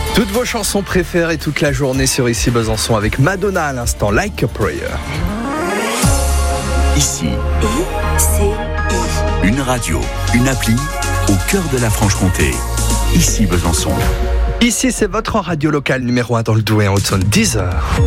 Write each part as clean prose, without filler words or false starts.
Toutes vos chansons préférées toute la journée sur Ici Besançon avec Madonna à l'instant, Like a Prayer. Ici, une radio, une appli au cœur de la Franche-Comté. Ici Besançon. Ici, c'est votre radio locale numéro 1 dans le Doubs et en Haute-Saône, 10h.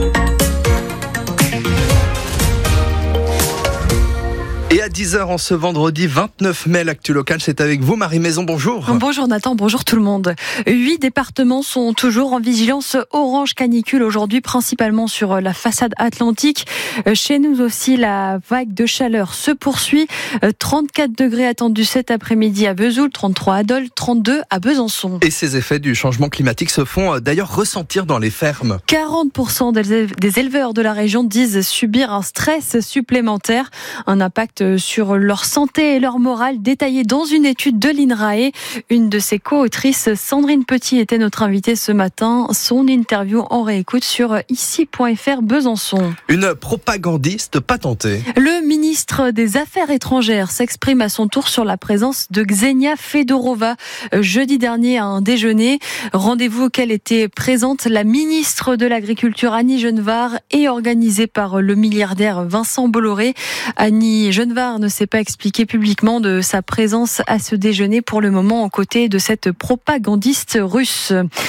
Et à 10h en ce vendredi 29 mai, l'actu locale, c'est avec vous, Marie Maison, bonjour. Bonjour Nathan, bonjour tout le monde. 8 départements sont toujours en vigilance orange canicule aujourd'hui, principalement sur la façade atlantique. Chez nous aussi, la vague de chaleur se poursuit. 34 degrés attendus cet après-midi à Vesoul, 33 à Dole, 32 à Besançon. Et ces effets du changement climatique se font d'ailleurs ressentir dans les fermes. 40% des éleveurs de la région disent subir un stress supplémentaire, un impact sur leur santé et leur morale, détaillé dans une étude de l'INRAE. Une de ses co-autrices, Sandrine Petit, était notre invitée ce matin. Son interview en réécoute sur ici.fr Besançon. Une propagandiste patentée. Le ministre des Affaires étrangères s'exprime à son tour sur la présence de Ksenia Fedorova jeudi dernier à un déjeuner. Rendez-vous auquel était présente la ministre de l'Agriculture Annie Genevard et organisé par le milliardaire Vincent Bolloré. Annie Genevard ne s'est pas expliqué publiquement de sa présence à ce déjeuner pour le moment aux côtés de cette propagandiste russe.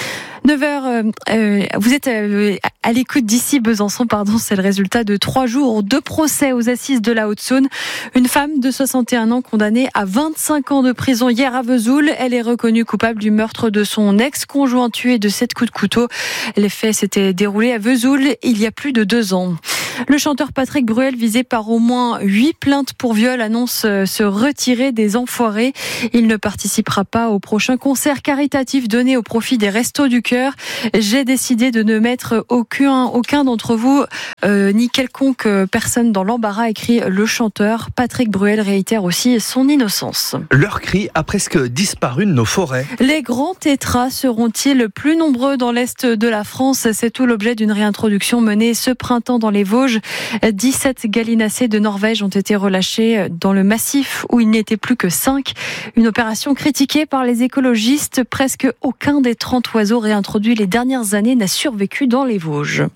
9h, vous êtes à l'écoute d'Ici Besançon, c'est le résultat de 3 jours de procès aux assises de la Haute-Saône. Une femme de 61 ans condamnée à 25 ans de prison hier à Vesoul. Elle est reconnue coupable du meurtre de son ex-conjoint tué de 7 coups de couteau. Les faits s'étaient déroulés à Vesoul il y a plus de 2 ans. Le chanteur Patrick Bruel, visé par au moins 8 plaintes pour viol, annonce se retirer des Enfoirés. Il ne participera pas au prochain concert caritatif donné au profit des Restos du Cœur. J'ai décidé de ne mettre aucun d'entre vous ni quelconque personne dans l'embarras, écrit le chanteur. Patrick Bruel réitère aussi son innocence. Leur cri a presque disparu de nos forêts. Les grands tétras seront-ils plus nombreux dans l'est de la France ? C'est tout l'objet d'une réintroduction menée ce printemps dans les Vosges. 17 gallinacés de Norvège ont été relâchés dans le massif où il n'était plus que 5. Une opération critiquée par les écologistes. Presque aucun des 30 oiseaux réintroduits les dernières années n'a survécu dans les Vosges.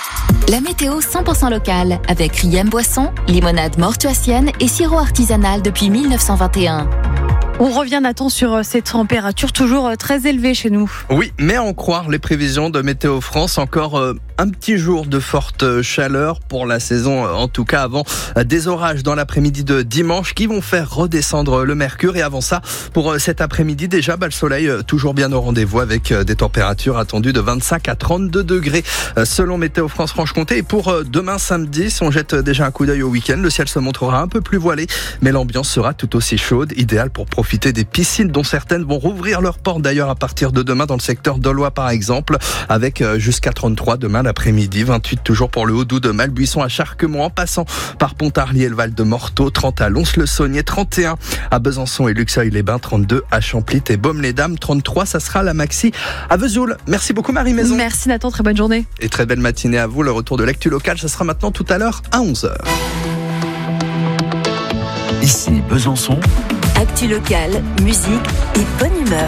La météo 100% locale avec Riem Boisson, limonade mortuacienne et sirop artisanal depuis 1921. On revient, Nathan, sur ces températures toujours très élevées chez nous. Oui, mais à en croire les prévisions de Météo France, encore un petit jour de forte chaleur pour la saison, en tout cas avant des orages dans l'après-midi de dimanche qui vont faire redescendre le mercure. Et avant ça, pour cet après-midi déjà, le soleil toujours bien au rendez-vous avec des températures attendues de 25 à 32 degrés selon Météo France Franche-Comté. Et pour demain samedi, si on jette déjà un coup d'œil au week-end, le ciel se montrera un peu plus voilé, mais l'ambiance sera tout aussi chaude, idéale pour profiter des piscines dont certaines vont rouvrir leurs portes d'ailleurs à partir de demain dans le secteur d'Aulois par exemple, avec jusqu'à 33 demain l'après-midi, 28 toujours pour le Haut-Doubs de Malbuisson à Charquemont en passant par Pontarlier et le Val-de-Morteau, 30 à Lons-le-Saunier, 31 à Besançon et Luxeuil-les-Bains, 32 à Champlit et Baume-les-Dames, 33 ça sera la maxi à Vesoul. Merci beaucoup Marie Maison. Merci Nathan, très bonne journée. Et très belle matinée à vous. Le retour de l'actu locale, ça sera maintenant tout à l'heure à 11h. Ici Besançon. Actu locale, musique et bonne humeur.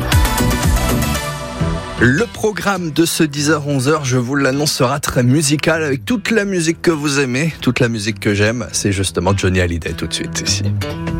Le programme de ce 10h-11h, je vous l'annonce, sera très musical avec toute la musique que vous aimez, toute la musique que j'aime. C'est justement Johnny Hallyday tout de suite ici.